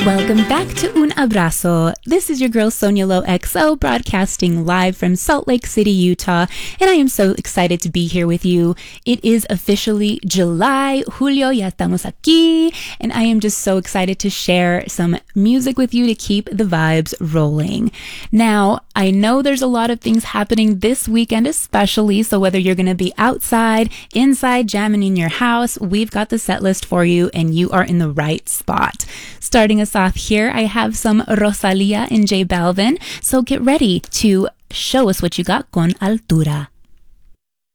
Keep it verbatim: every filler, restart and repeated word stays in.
Welcome back to Un Abrazo. This is your girl Sonia Low X O broadcasting live from Salt Lake City, Utah, and I am so excited to be here with you. It is officially July, Julio, ya estamos aquí, and I am just so excited to share some music with you to keep the vibes rolling. Now, I know there's a lot of things happening this weekend especially, so whether you're going to be outside, inside, jamming in your house, we've got the set list for you and you are in the right spot. Starting us off here, I have some Rosalia and J Balvin, so get ready to show us what you got con Altura.